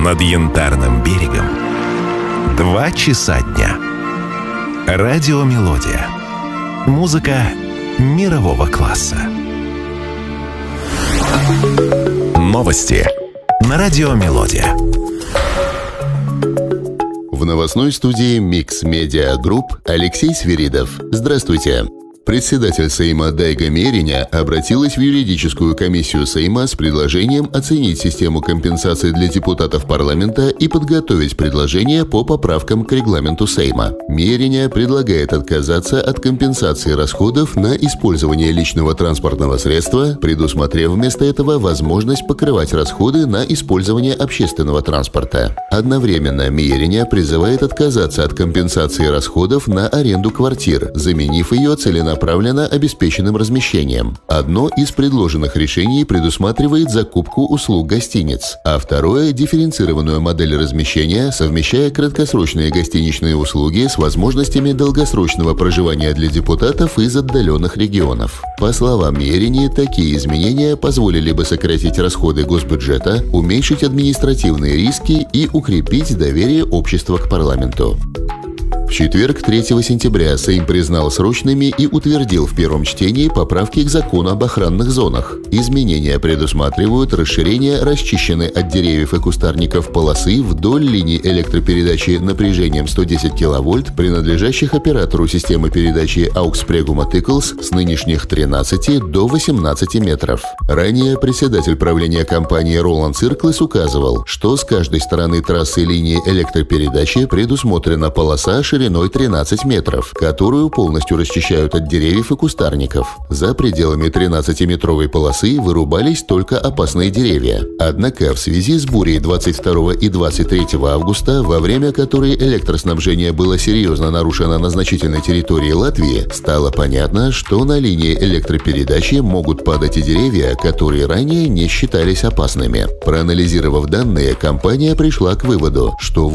над Янтарным берегом 2 часа дня. Радиомелодия. Музыка мирового класса. Новости на Радиомелодия. В новостной студии Mix Media Group Алексей Свиридов. Здравствуйте. Председатель Сейма Дайга Мериня обратилась в юридическую комиссию Сейма с предложением оценить систему компенсации для депутатов парламента и подготовить предложение по поправкам к регламенту Сейма. Мериня предлагает отказаться от компенсации расходов на использование личного транспортного средства, предусмотрев вместо этого возможность покрывать расходы на использование общественного транспорта. Одновременно Мериня призывает отказаться от компенсации расходов на аренду квартир, заменив ее целенаправленно обеспеченным размещением. Одно из предложенных решений предусматривает закупку услуг гостиниц, а второе – дифференцированную модель размещения, совмещая краткосрочные гостиничные услуги с возможностями долгосрочного проживания для депутатов из отдаленных регионов. По словам Мерини, такие изменения позволили бы сократить расходы госбюджета, уменьшить административные риски и укрепить доверие общества к парламенту. В четверг, 3 сентября, Сейм признал срочными и утвердил в первом чтении поправки к закону об охранных зонах. Изменения предусматривают расширение расчищенной от деревьев и кустарников полосы вдоль линий электропередачи напряжением 110 кВт, принадлежащих оператору системы передачи AUX Preguma Tickles с нынешних 13 до 18 метров. Ранее председатель правления компании Roland Circles указывал, что с каждой стороны трассы линии электропередачи предусмотрена полоса шириной 13 метров, которую полностью расчищают от деревьев и кустарников. За пределами 13-метровой полосы вырубались только опасные деревья. Однако в связи с бурей 22 и 23 августа, во время которой электроснабжение было серьезно нарушено на значительной территории Латвии, стало понятно, что на линии электропередачи могут падать и деревья, которые ранее не считались опасными. Проанализировав данные, компания пришла к выводу, что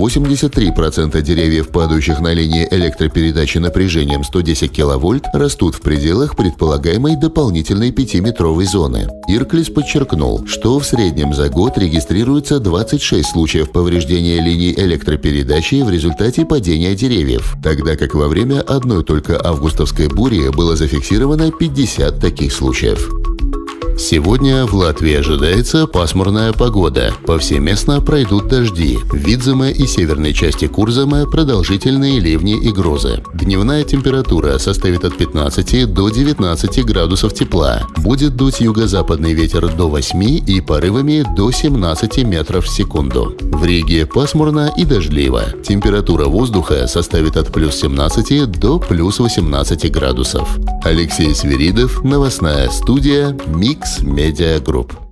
83% деревьев, падающих на линии электропередачи напряжением 110 кВт, растут в пределах предполагаемой дополнительной 5-метровой зоны. Ирклис подчеркнул, что в среднем за год регистрируется 26 случаев повреждения линий электропередачи в результате падения деревьев, тогда как во время одной только августовской бури было зафиксировано 50 таких случаев. Сегодня в Латвии ожидается пасмурная погода. Повсеместно пройдут дожди. В Видземе и северной части Курземе продолжительные ливни и грозы. Дневная температура составит от 15 до 19 градусов тепла. Будет дуть юго-западный ветер до 8 и порывами до 17 метров в секунду. В Риге пасмурно и дождливо. Температура воздуха составит от плюс 17 до плюс 18 градусов. Алексей Свиридов, новостная студия Mix Media Group.